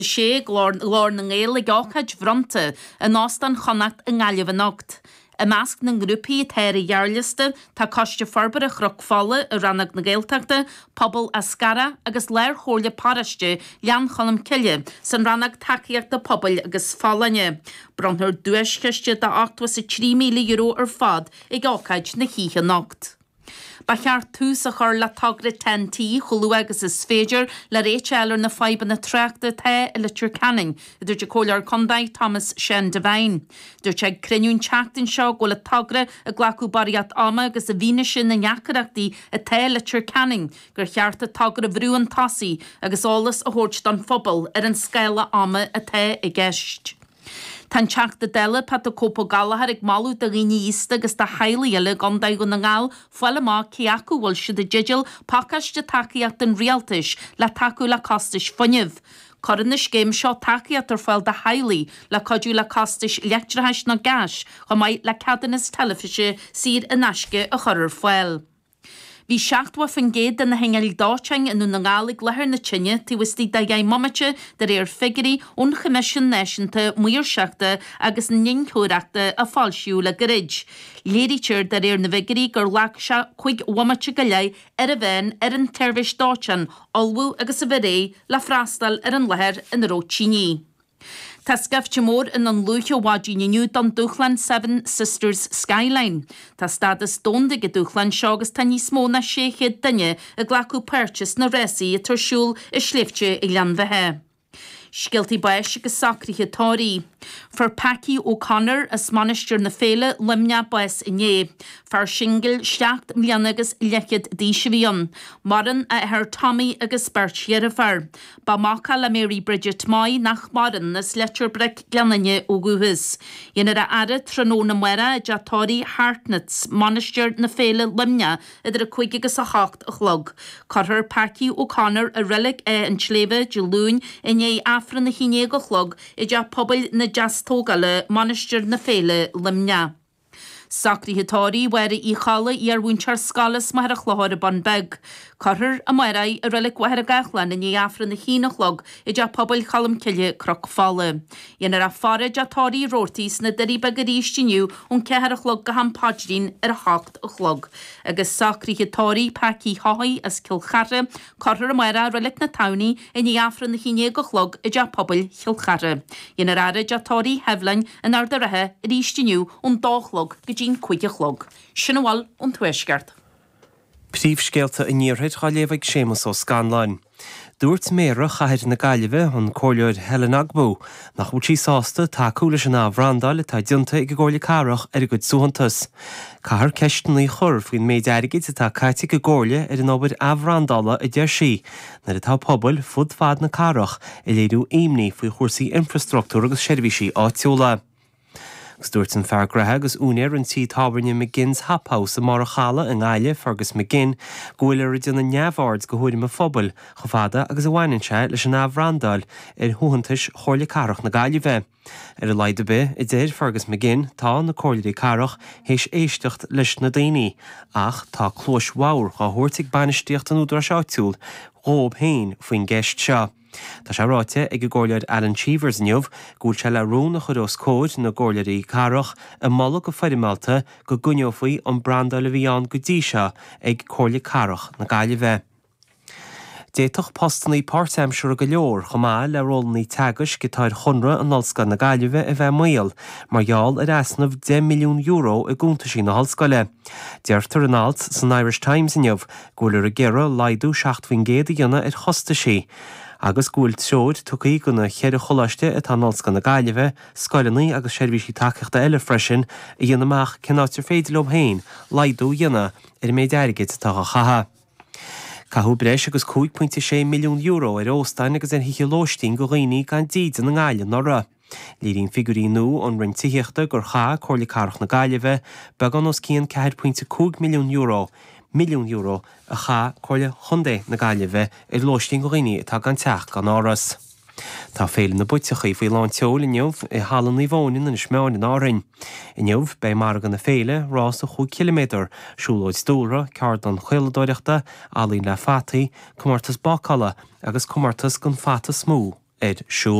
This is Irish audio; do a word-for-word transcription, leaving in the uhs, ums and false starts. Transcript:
sé glár na ngéile gáchaid bhranta an ástan chonacht an gáileh nocht. A measc na grúpaí teir i dhearliste tá coiste farbar a chrochfála a rannag na ggéilteachta, pobl a scara agus léir chóirle paraiste lean chonam ciile san rannag takeíochta pobl agus fálanne. Bronthir dúisceiste de achtua sa trí míle euro ar fad i gáchaid na híthe nocht. Ba cheart tús a chur le tagra ten tí cholú agus is féidir le réit eilr na faiban na treachta the i le Canning, idir de cóilear condaid Thomas Shen Devine. Dúir teag criniún teachtain seo go le tagra a ghlacu bariat ama agus a bhíne sin na neachtarachtaí a the le Canning, gur cheart a tagra bhrúan tasí agus álas a thuirt don phobal ar an scéile ama a the i gceist. Tan teach de deile pat a cópa galahar ag malú de riine ísta agus de heileile gondaid go na ngáil foiile má ciacu bhfuil si de digil pacaiste takeíocht an rialtais le takeú le costais funineh. Coran na scéim seo takeíocht ar foiil de heileí le codú le costais leictretheis na gas go mbeidh le cadannas telefise siad in asce a churir foiil. Bhí seachtha fan géad na hengeil dáteing inú na ngálaigh lethir na tinne tí wistí de gai mamate de réir figurí ón Commission Náisiúnta muir seachta agus ninchúireachta a fáilsiú le gorid. Léirítear de réir na figurí gur leach se chuig wamate go leith ar a bhein ar an teirvis dátean olbú agus a bhiré le freastal ar an lethir in Rótíní. Tá scafte mór in an luúthe bhádíniu don Dúchlan Seven Sisters Skyline. Tá stadas dónda go Dúchlan seo agus tá níos mó na séchéad duine a ghlacu purchas na résaí a tarsúil i sléifte i leanmhethe. Scialtaí báis agus sacrithe táirí. For Paki O'Connor as manister na féle limne báis iné. For singil seacht mlian agus lechid díisivíon. Maran a her Tommy agus Bert Sherifar. Ba macha la Mary Bridget Mai nach maran as letter brek glanine o guhus. Yenar a ara tranona mwera a jatori Hartnets manister na féle limne idir a cuig agus a hacht a chlog. Carher Paki O'Connor a relic e an chleve jilún iné afran na hiné go chlog i ja pobl na jastógale manister na féle limne. Sacrithe táirí wera í chala í ar bhaintear scalas mar a chláthir ban beg. Carthir a mairaí a relic wahar a gachlan in í afran na hínachlog i de pobl chalam ciile croc fála. Ienar a fara de táirí rórtís na dirí beg a rístiniu ón cehar a chlog go ham padrín ar a hacht a chlog. Agus sacrithe táirí Paki Hahaí as Kilcharre, carthir a maira a relic na tawní in í afran na híné go chlog i de pobl Kilcharre. Ienar ara de táirí heflain in ar de rathe a rístiniu ón dálog go dín cuige chlog. Sinnahal ón tuaisgart. Príomhscéalta in níorthaid chá léomhaigh sémas ó Scanlain. Dúirt méra chaithir na gaiileh an cóirleoir Helen Agbó nach bhúltí sásta tá cúla sin á bhrandáil tá dionta ag ggóirla carach ar a go suhantas. Cahar ceistnaí chur faoin méid airigid atá caiite go ggóirla ar an obair a bhrandála a deir sí, nar atá pobl fud fad na carach i léadú éimní faoi chóirsaí infrastruchtúr agus seirbhísí áitiúla. Dúirt an feargrathe agus únéir an tí tábhairne McGinn's Haphouse a mar a chala an gáile Fergus McGinn gúilear duna neamhard go thuirim a phobal go fada agus a bhainse leis an ábhrandáil ar thuhantais chóirla carach na gáileh. Ar a laide be i dtéir Fergus McGinn tá na cóirlaí carach hééis éisteacht leis na daoine ach tá clós mhór á thuirrtaigh bainisteocht an údar seáitiúil rób féin faoin gceist seo. Tá sé ráite ag ggóirlead Alan Cheevers inniuh gúil se le rún a chudós cóid na gcóirleirí carach a mala go feidimalta go gunneofaí an brandáil a bhí an go dtí seo ag cóirla carach na gáileh. Déitoch postannaí páirteimseúr go leor chomá le rólannaí teagais go táir chunra an nolsca na gáileh a bheith maol, mar gheall ar easnamh ten milliún euro i gúnta sí na hallscoile. Deirtar an alt san Irish Times inniuh gúilir a gcéire laidú seachtmhíon géad a dhéanana ar chosta sí. Agus gúil teod tucaí go na chéad cholaiste atá nolsca na gáileh, scoilinaí agus seirbhísí takeachta eile freisin i dhéanamach cenátar féidir lom héin, laidú dhéana ar méid airigid tá a chatha. Cathú breis agus two point six milliún euro ar óstáin agus an hiiche lóistín go ghaoine gan díd an gáile nora. Lírín figurí nó an rintííochta gur cha cóirla carach na gáileh beag an os cían four point two milliún euro. milliún euro a cha cóirla chundé na gáileh ar lóistín go ghaoine atá gan teach gan áras. Tá féile na buitechaí faoi lán teol inniuh i hallan í bhónin an ismeáin in árainn. Inniuh bé mar gan na féile rás a chuig kilometr, siúlóid stúlra, ceart an chuiledóireachta, alín le fataí, cumartas bácala agus cumartas gan fata smú ed siúl